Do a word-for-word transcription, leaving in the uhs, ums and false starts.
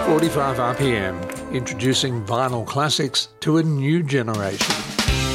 forty-five R P M, introducing vinyl classics to a new generation.